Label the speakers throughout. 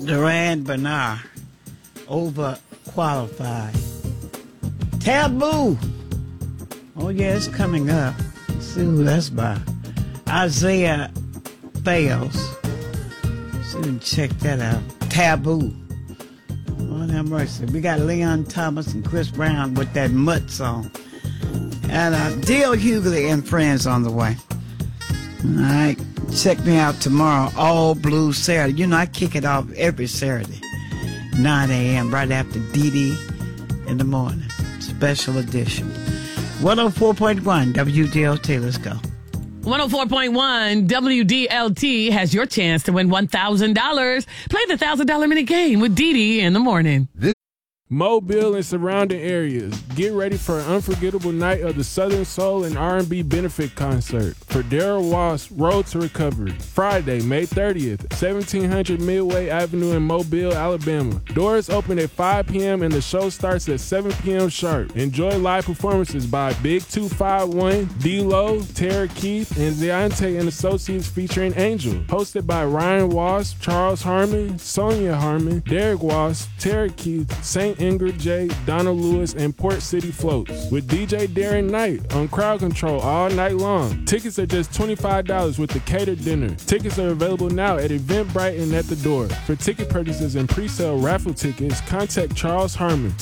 Speaker 1: Duran Bernard, overqualified. Taboo. Oh, yeah, it's coming up. Let's see who that's by. Isaiah Fails. So you can check that out. Taboo. Lord have mercy. We got Leon Thomas and Chris Brown with that Mutt song. And D.L. Hughley and friends on the way. All right. Check me out tomorrow, All Blue Saturday. You know, I kick it off every Saturday, 9 a.m., right after DD in the morning. Special edition. 104.1 WDLT. Let's go.
Speaker 2: 104.1 WDLT has your chance to win $1,000. Play the $1,000 mini game with Dee in the morning.
Speaker 3: Mobile and surrounding areas. Get ready for an unforgettable night of the Southern Soul and R&B benefit concert for Daryl Ross Road to Recovery. Friday, May 30th, 1700 Midway Avenue in Mobile, Alabama. Doors open at 5 p.m. and the show starts at 7 p.m. sharp. Enjoy live performances by Big 251, D-Lo, Tara Keith, and Deontay and Associates featuring Angel. Hosted by Ryan Wasp, Charles Harmon, Sonia Harmon, Derek Wasp, Tara Keith, St. Ingrid J, Donna Lewis, and Port City Floats with DJ Darren Knight on Crowd Control all night long. Tickets are just $25 with the catered dinner. Tickets are available now at Eventbrite and at the door. For ticket purchases and pre-sale raffle tickets, contact Charles Harmon,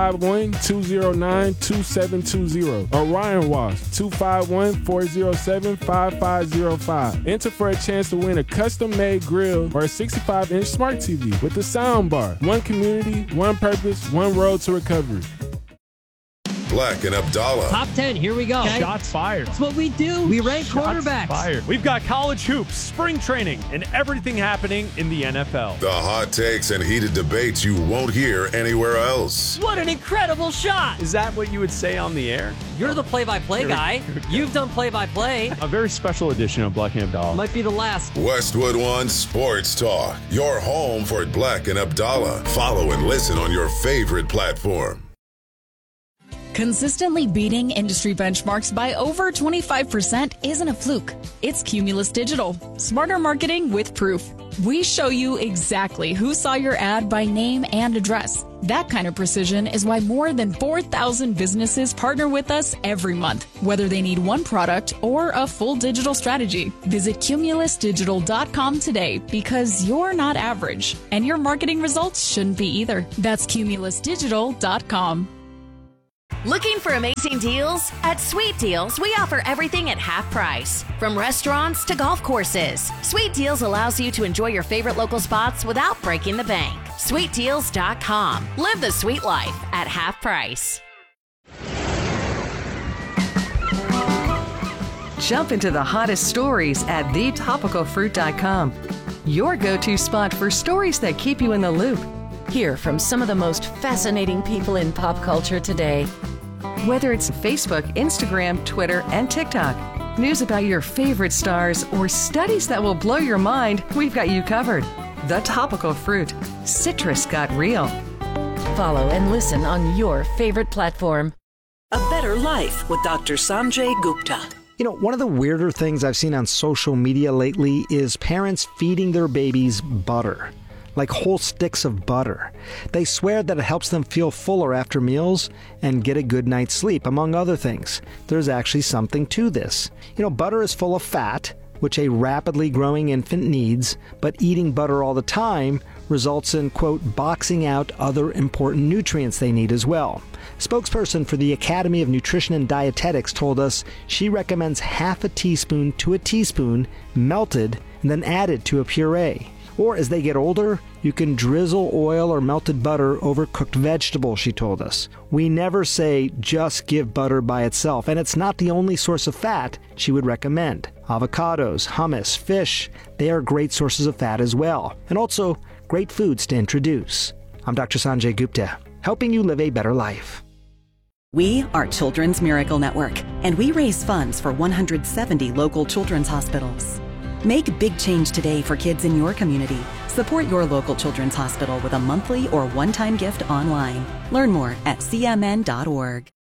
Speaker 3: 251-209-2720, or Ryan Wass, 251-407-5505. Enter for a chance to win a custom-made grill or a 65-inch smart TV with a sound bar. One community, one purpose, one road to recovery.
Speaker 4: Black and Abdallah.
Speaker 5: Top 10, here we go.
Speaker 6: Okay. Shots fired.
Speaker 5: That's what we do. We rank quarterbacks.
Speaker 6: Fired. We've got college hoops, spring training, and everything happening in the NFL.
Speaker 4: The hot takes and heated debates you won't hear anywhere else.
Speaker 5: What an incredible shot.
Speaker 6: Is that what you would say on the air?
Speaker 5: You're the play-by-play guy. You've done play-by-play.
Speaker 6: A very special edition of Black and Abdallah.
Speaker 5: Might be the last.
Speaker 4: Westwood One Sports Talk. Your home for Black and Abdallah. Follow and listen on your favorite platform.
Speaker 7: Consistently beating industry benchmarks by over 25% isn't a fluke. It's Cumulus Digital. Smarter marketing with proof. We show you exactly who saw your ad by name and address. That kind of precision is why more than 4,000 businesses partner with us every month, whether they need one product or a full digital strategy. Visit cumulusdigital.com today because you're not average, and your marketing results shouldn't be either. That's cumulusdigital.com.
Speaker 8: Looking for amazing deals? At Sweet Deals, we offer everything at half price. From restaurants to golf courses, Sweet Deals allows you to enjoy your favorite local spots without breaking the bank. SweetDeals.com. Live the sweet life at half price.
Speaker 9: Jump into the hottest stories at thetopicalfruit.com. Your go-to spot for stories that keep you in the loop.
Speaker 10: Hear from some of the most fascinating people in pop culture today.
Speaker 9: Whether it's Facebook, Instagram, Twitter, and TikTok, news about your favorite stars, or studies that will blow your mind, we've got you covered. The Topical Fruit. Citrus got real.
Speaker 10: Follow and listen on your favorite platform.
Speaker 11: A Better Life with Dr. Sanjay Gupta.
Speaker 12: You know, one of the weirder things I've seen on social media lately is parents feeding their babies butter. Like whole sticks of butter. They swear that it helps them feel fuller after meals and get a good night's sleep, among other things. There's actually something to this. You know, butter is full of fat, which a rapidly growing infant needs, but eating butter all the time results in, quote, boxing out other important nutrients they need as well. Spokesperson for the Academy of Nutrition and Dietetics told us she recommends half a teaspoon to a teaspoon melted and then added to a puree. Or as they get older, you can drizzle oil or melted butter over cooked vegetables, she told us. We never say just give butter by itself, and it's not the only source of fat she would recommend. Avocados, hummus, fish, they are great sources of fat as well, and also great foods to introduce. I'm Dr. Sanjay Gupta, helping you live a better life.
Speaker 13: We are Children's Miracle Network, and we raise funds for 170 local children's hospitals. Make big change today for kids in your community. Support your local children's hospital with a monthly or one-time gift online. Learn more at cmn.org.